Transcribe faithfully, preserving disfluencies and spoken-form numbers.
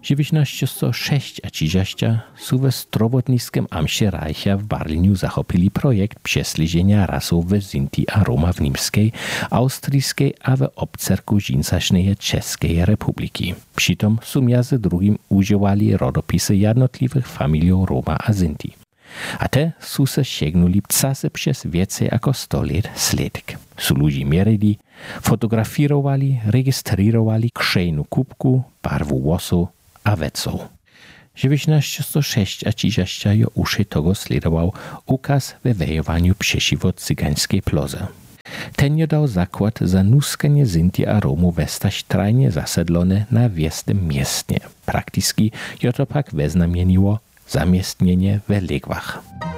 dziewiętnaście sześć a trzydzieści su we strobotniskim Amście Reicha w Berliniu zachopili projekt prześledzenia rasów w Sinti a Roma w Niemskiej, Austrijskiej a w obcerku żinsacznej Czeskiej Republiki. Przytom su między drugim używali rodopisy jednotliwych familiów Roma a Sinti. A te su se sięgnuli pcasy przez więcej jako sto lat sledek. Su ludzi mierili, fotografirowali, rejestrowali krzejnu kubku, barwu włosu a wecą. dziewiętnaście sześć a trzydzieści jo uszy tego sledował ukaz we wejowaniu przeciwko cygańskiej ploze. Ten je dał zakład za nuskanie Sinti a Romu westać trajnie zasedlone na wiestym miestnie. Praktycznie jo to pak weznamieniło zamiestnienie w Legwach.